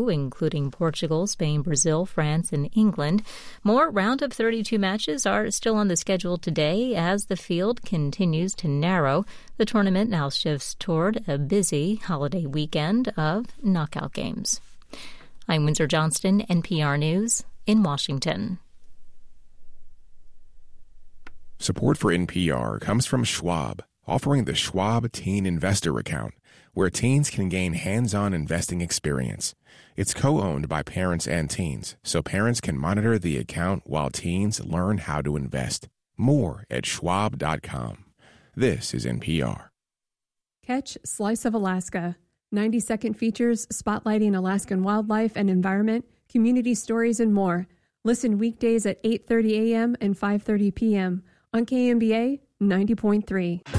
32, including Portugal, Spain, Brazil, France, and England. More round of 32 matches are still on the schedule today as the field continues to narrow. The tournament now shifts toward a busy holiday weekend of knockout games. I'm Windsor Johnston, NPR News in Washington. Support for NPR comes from Schwab, offering the Schwab Teen Investor Account, where teens can gain hands-on investing experience. It's co-owned by parents and teens, so parents can monitor the account while teens learn how to invest. More at schwab.com. This is NPR. Catch Slice of Alaska, 90-second features spotlighting Alaskan wildlife and environment, community stories, and more. Listen weekdays at 8:30 a.m. and 5:30 p.m. on KMBA 90.3.